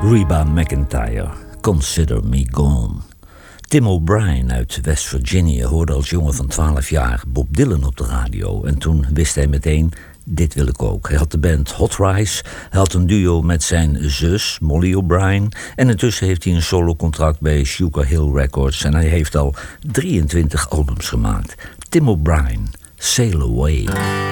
Reba McEntire, Consider Me Gone. Tim O'Brien uit West Virginia hoorde als jongen van 12 jaar Bob Dylan op de radio. En toen wist hij meteen, dit wil ik ook. Hij had de band Hot Rice, hij had een duo met zijn zus Molly O'Brien. En intussen heeft hij een solocontract bij Sugar Hill Records. En hij heeft al 23 albums gemaakt. Tim O'Brien, Sail Away.